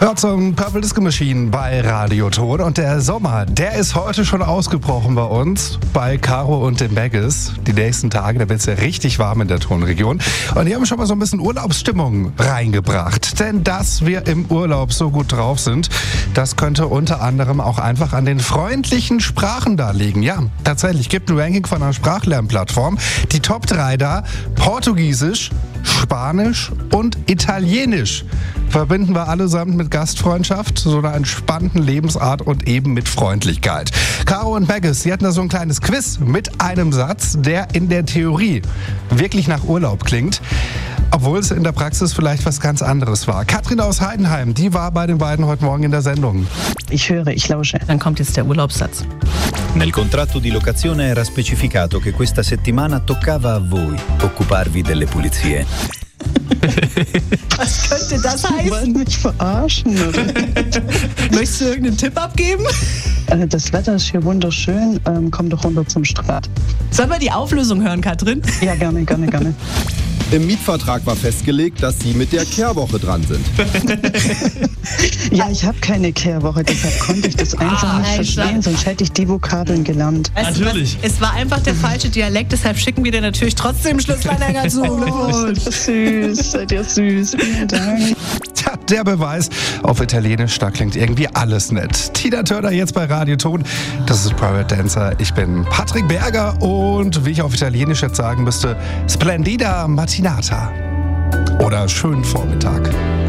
Hört zum Purple Disco Machine bei Radio Ton. Und der Sommer, der ist heute schon ausgebrochen bei uns, bei Caro und den Bagges. Die nächsten Tage, da wird es ja richtig warm in der Tonregion. Und die haben schon mal so ein bisschen Urlaubsstimmung reingebracht. Denn dass wir im Urlaub so gut drauf sind, das könnte unter anderem auch einfach an den freundlichen Sprachen da liegen. Ja, tatsächlich, gibt ein Ranking von einer Sprachlernplattform. Die Top 3 da: Portugiesisch, Spanisch und Italienisch. Verbinden wir allesamt mit Gastfreundschaft, so einer entspannten Lebensart und eben mit Freundlichkeit. Caro und Bagges, sie hatten da so ein kleines Quiz mit einem Satz, der in der Theorie wirklich nach Urlaub klingt, obwohl es in der Praxis vielleicht was ganz anderes war. Katrin aus Heidenheim, die war bei den beiden heute Morgen in der Sendung. Ich höre, ich lausche. Dann kommt jetzt der Urlaubssatz. Nel contratto di locazione era specificato che questa settimana toccava a voi occuparvi delle pulizie. Was könnte das heißen? Wollen mich verarschen, oder? Möchtest du irgendeinen Tipp abgeben? Das Wetter ist hier wunderschön. Komm doch runter zum Strand. Sollen wir die Auflösung hören, Katrin? Ja, gerne. Im Mietvertrag war festgelegt, dass Sie mit der Kehrwoche dran sind. Ja, ich habe keine Kehrwoche, deshalb konnte ich das einfach nicht verstehen, sonst hätte ich die Vokabeln gelernt. Natürlich. Es war einfach der falsche Dialekt, deshalb schicken wir dir natürlich trotzdem Schlüsselanhänger zu. Oh, süß, seid ihr süß. Vielen Dank. Tja, der Beweis, auf Italienisch, da klingt irgendwie alles nett. Tina Turner jetzt bei Radio Ton. Das ist Private Dancer. Ich bin Patrick Berger und wie ich auf Italienisch jetzt sagen müsste, Splendida Mattinata. Oder schönen Vormittag.